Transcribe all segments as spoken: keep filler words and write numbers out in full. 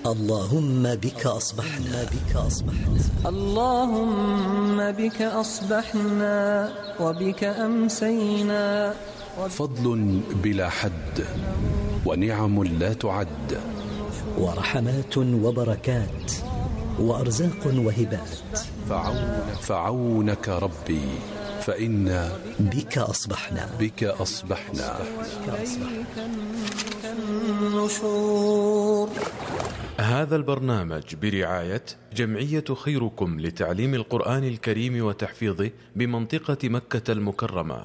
اللهم بك أصبحنا بك أصبحنا اللهم بك أصبحنا وبك أمسينا. فضل بلا حد ونعم لا تعد، ورحمات وبركات وأرزاق وهبات. فعونك, فعونك ربي فإنا بك أصبحنا بك أصبحنا, بك النشور. هذا البرنامج برعاية جمعية خيركم لتعليم القرآن الكريم وتحفيظه بمنطقة مكة المكرمة.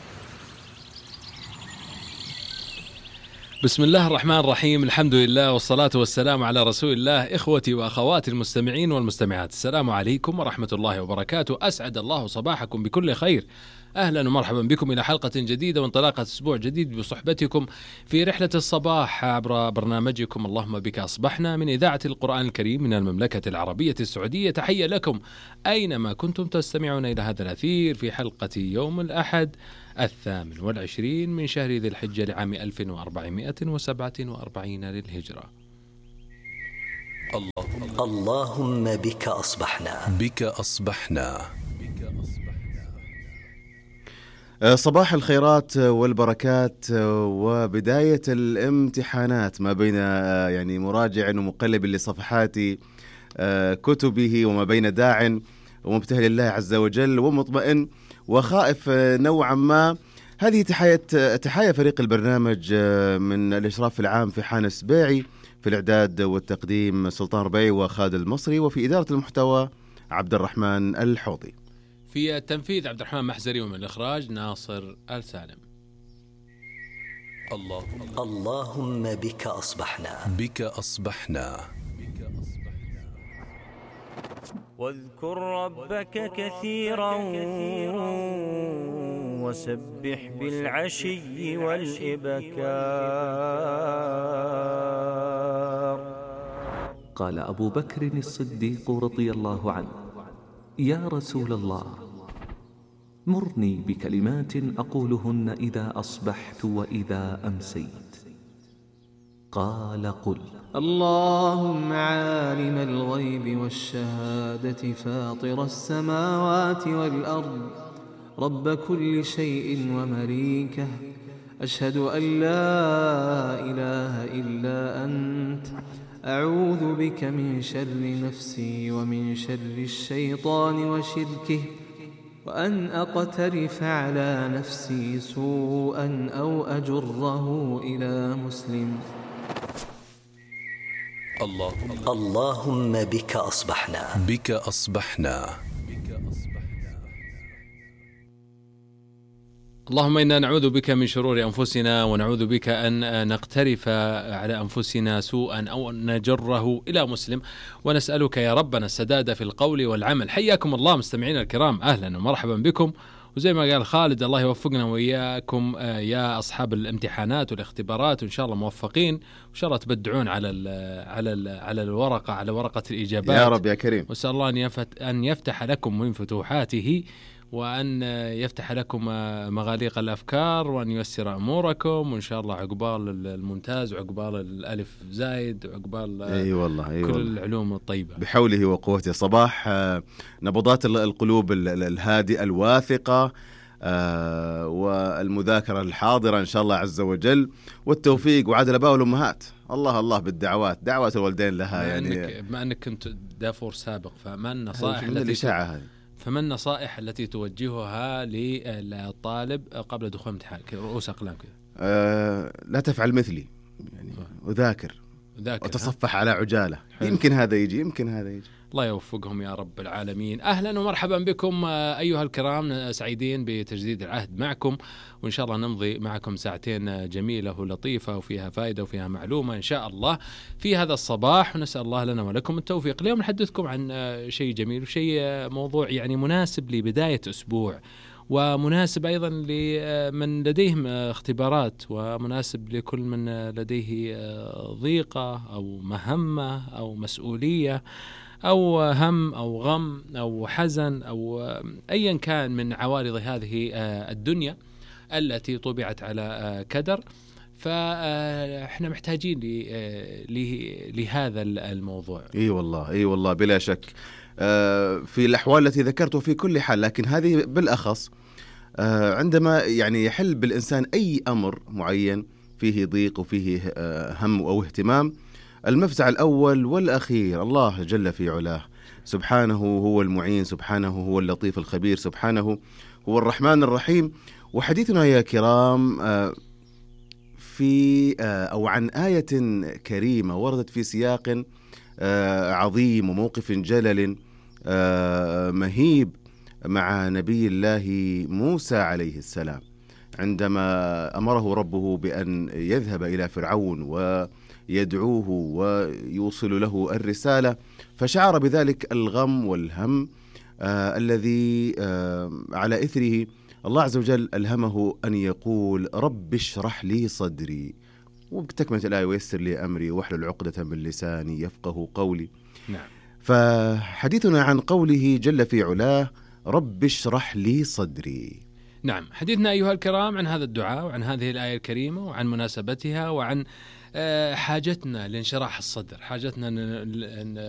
بسم الله الرحمن الرحيم، الحمد لله والصلاة والسلام على رسول الله. إخوتي وأخواتي المستمعين والمستمعات، السلام عليكم ورحمة الله وبركاته. أسعد الله صباحكم بكل خير. أهلا ومرحبا بكم إلى حلقة جديدة وانطلاقة أسبوع جديد بصحبتكم في رحلة الصباح عبر برنامجكم اللهم بك أصبحنا من إذاعة القرآن الكريم من المملكة العربية السعودية. تحية لكم أينما كنتم تستمعون إلى هذا الأثير في حلقة يوم الأحد الثامن والعشرين من شهر ذي الحجة لعام ألف وأربعمائة وسبعة وأربعين للهجرة. اللهم بك أصبحنا بك أصبحنا. صباح الخيرات والبركات وبداية الامتحانات ما بين يعني مراجع ومقلب لصفحات كتبه وما بين داع ومبتهل لله عز وجل ومطمئن وخائف نوعا ما. هذه تحية تحية فريق البرنامج من الإشراف العام في حان السبيعي، في الإعداد والتقديم سلطان ربيعي وخالد المصري، وفي إدارة المحتوى عبد الرحمن الحوضي، في التنفيذ عبد الرحمن محزري، ومن الإخراج ناصر السالم. الله اللهم بك أصبحنا بك أصبحنا. واذكر ربك كثيرا وسبح بالعشي والإبكار. قال أبو بكر الصديق رضي الله عنه: يا رسول الله، مرني بكلمات أقولهن إذا أصبحت وإذا أمسيت. قال: قل: اللهم عالم الغيب والشهادة فاطر السماوات والأرض رب كل شيء ومليكه، أشهد أن لا إله إلا أنت، أعوذ بك من شر نفسي ومن شر الشيطان وشركه، وأن أقترف على نفسي سوءا أو أجره إلى مسلم. الله اللهم بك أصبحنا بك أصبحنا. اللهم إنا نعوذ بك من شرور أنفسنا ونعوذ بك أن نقترف على أنفسنا سوءا أو نجره إلى مسلم، ونسألك يا ربنا السداد في القول والعمل. حياكم الله مستمعينا الكرام، أهلا ومرحبا بكم. وزي ما قال خالد، الله يوفقنا وإياكم يا أصحاب الامتحانات والاختبارات، وإن شاء الله موفقين، وإن شاء الله تبدعون على ال على ال على الورقة على ورقة الإجابات يا رب يا كريم. وأسأل الله أن يفتح أن يفتح لكم من فتوحاته، وأن يفتح لكم مغاليق الأفكار، وأن ييسر أموركم، وإن شاء الله عقبال الممتاز وعقبال الألف زايد وعقبال أي والله أي كل والله. العلوم الطيبة بحوله وقوته. صباح نبضات القلوب الهادئة الواثقة والمذاكرة الحاضرة إن شاء الله عز وجل، والتوفيق وعاد الآباء والأمهات. الله الله بالدعوات، دعوات الوالدين لها. يعني بما أنك كنت دافور سابق، فما النصائح التي الإشاعة هذه فما النصائح التي توجهها للطالب قبل دخول الامتحان؟ رؤوس أقلام كذا. أه لا تفعل مثلي، يعني وذاكر وتصفح على عجالة. حلو. يمكن هذا يجي يمكن هذا يجي. الله يوفقهم يا رب العالمين. أهلا ومرحبا بكم أيها الكرام، سعيدين بتجديد العهد معكم، وإن شاء الله نمضي معكم ساعتين جميلة ولطيفة وفيها فائدة وفيها معلومة إن شاء الله في هذا الصباح، ونسأل الله لنا ولكم التوفيق. اليوم نحدثكم عن شيء جميل وشيء موضوع يعني مناسب لبداية أسبوع، ومناسب أيضا لمن لديهم اختبارات، ومناسب لكل من لديه ضيقة أو مهمة أو مسؤولية أو هم أو غم أو حزن أو أيا كان من عوارض هذه الدنيا التي طبعت على كدر. فاحنا محتاجين لهذا الموضوع. اي والله اي والله بلا شك في الأحوال التي ذكرته في كل حال، لكن هذه بالأخص عندما يعني يحل بالإنسان أي أمر معين فيه ضيق وفيه هم أو اهتمام، المفزع الأول والأخير الله جل في علاه، سبحانه هو المعين، سبحانه هو اللطيف الخبير، سبحانه هو الرحمن الرحيم. وحديثنا يا كرام في أو عن آية كريمة وردت في سياق عظيم وموقف جلل مهيب مع نبي الله موسى عليه السلام، عندما أمره ربه بأن يذهب إلى فرعون ويدعوه ويوصل له الرسالة، فشعر بذلك الغم والهم آه الذي آه على إثره الله عز وجل ألهمه أن يقول رب اشرح لي صدري، وبتكملة الآية ويسر لي أمري واحلل عقدة من لساني يفقه قولي. نعم. فحديثنا عن قوله جل في علاه رب اشرح لي صدري. نعم، حديثنا أيها الكرام عن هذا الدعاء وعن هذه الآية الكريمة وعن مناسبتها وعن حاجتنا لانشراح الصدر، حاجتنا